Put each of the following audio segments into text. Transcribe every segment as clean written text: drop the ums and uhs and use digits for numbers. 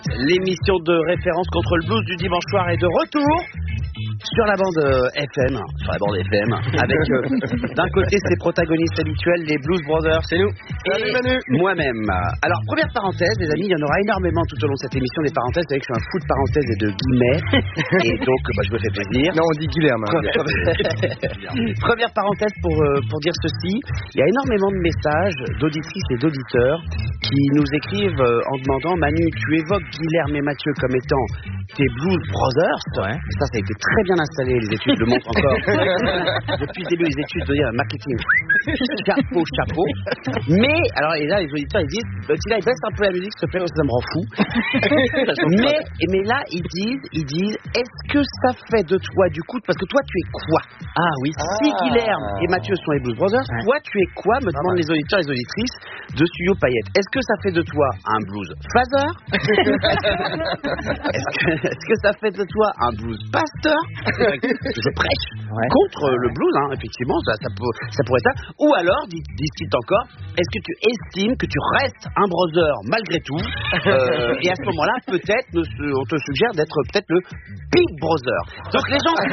L'émission de référence contre le blues du dimanche soir est de retour sur la bande FM, avec d'un côté ses protagonistes habituels, les Blues Brothers, c'est nous, et moi-même. Alors, première parenthèse, les amis, il y en aura énormément tout au long de cette émission, des parenthèses, vous savez que je suis un fou de parenthèses et de guillemets, et donc je me fais plaisir. Non, on dit Guilherme. Première parenthèse pour dire ceci, il y a énormément de messages d'auditrices et d'auditeurs qui nous écrivent en demandant, Manu, tu évoques Guilherme et Mathieu comme étant tes Blues Brothers. Ouais. Ça a été très bien installé, les études le montrent encore. Depuis le début, les études de marketing, chapeau. Mais, alors, et là, les auditeurs, ils disent, Tila, baisse un peu la musique, s'il te plaît, ça me rend fou. mais là, ils disent, est-ce que ça fait de toi, du coup, parce que toi, tu es quoi? Ah oui. Si Guilherme et Mathieu sont les Blues Brothers, toi, tu es quoi, me demandent les auditeurs et les auditrices de Studio Payette. Est-ce que ça fait de toi un blues father? Est-ce que ça fait de toi un blues pasteur? Je prêche contre le blues, hein, effectivement, ça pourrait être ça. Ou alors, disent-ils encore, est-ce que tu estimes que tu restes un brother malgré tout? Et à ce moment-là, peut-être, on te suggère d'être peut-être le Big Brother. Donc les gens se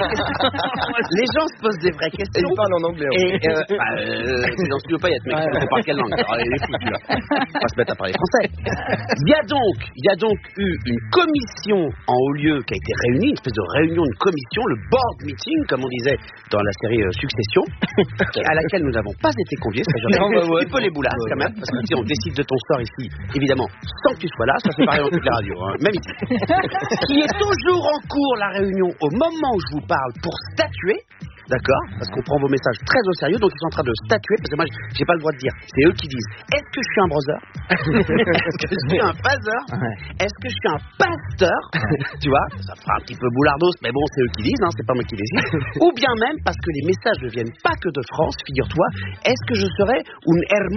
posent des vraies questions. Et ils parlent en anglais. C'est dans Studio Payette, mais on parle quelle langue? Alors, les foutus, là. On va se mettre à parler français. Il y a donc eu une commission en haut lieu qui a été réunie, une espèce de réunion, une commission, le board meeting, comme on disait dans la série Succession, à laquelle nous n'avons pas été conviés. Ça, un peu les boulasses quand même, parce que on décide de ton sort ici, évidemment, sans que tu sois là. Ça c'est pareil dans toutes les radios, hein, même ici. Qui est toujours en cours la réunion au moment où je vous parle pour statuer. D'accord? Parce qu'on prend vos messages très au sérieux, donc ils sont en train de statuer, parce que moi, j'ai pas le droit de dire. C'est eux qui disent, est-ce que je suis un brother? Est-ce que je suis un father? Est-ce que je suis un pasteur? Tu vois? Ça fera un petit peu boulardos, mais bon, c'est eux qui disent, hein, c'est pas moi qui décide. Ou bien même, parce que les messages ne viennent pas que de France, figure-toi, est-ce que je serais un hermano